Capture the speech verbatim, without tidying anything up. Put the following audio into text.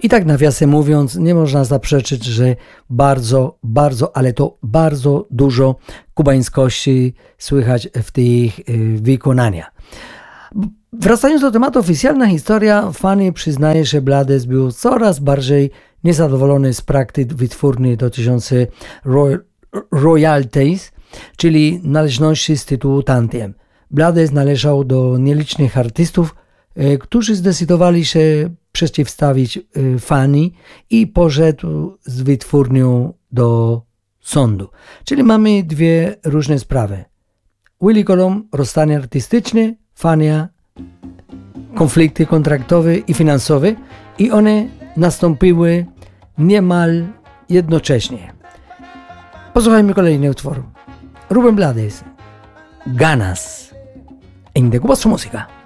I tak nawiasem mówiąc, nie można zaprzeczyć, że bardzo, bardzo, ale to bardzo dużo kubańskości słychać w tych wykonaniach. Wracając do tematu, oficjalna historia, Fanny przyznaje, że Blades był coraz bardziej niezadowolony z praktyk wytwórni dotyczących royalties, czyli należności z tytułu tantiem. Blades należał do nielicznych artystów, którzy zdecydowali się przeciwstawić Fanny i poszedł z wytwórnią do sądu. Czyli mamy dwie różne sprawy. Willie Colon, rozstanie artystyczne, Fanny, konflikty kontraktowe i finansowe i one nastąpiły niemal jednocześnie. Posłuchajmy kolejny utwór. Rubén Blades, Ganas, en De Cuba Su Música.